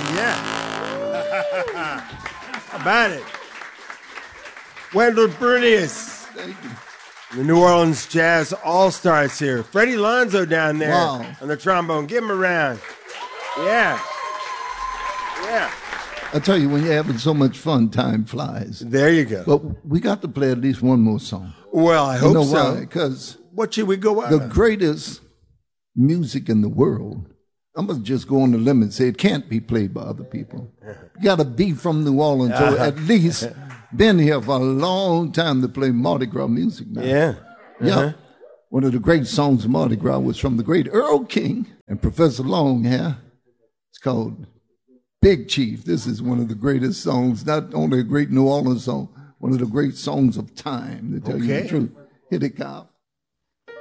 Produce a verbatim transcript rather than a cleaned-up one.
yeah. How about it? Wendell Bernius. Thank you. The New Orleans Jazz All-Stars here. Freddie Lonzo down there Wow. on the trombone. Give him a round. Yeah. Yeah. I tell you, when you're having so much fun, time flies. There you go. But we got to play at least one more song. Well, I You hope know so. why? Because What should we go out the on? greatest music in the world, I'm going to just go on the limb and say it can't be played by other people. You got to be from New Orleans or at least been here for a long time to play Mardi Gras music now. Yeah. Yeah. Uh-huh. One of the great songs of Mardi Gras was from the great Earl King and Professor Longhair. It's called Big Chief. This is one of the greatest songs, not only a great New Orleans song, one of the great songs of time, to tell you Okay. the truth. Hit it, Kyle.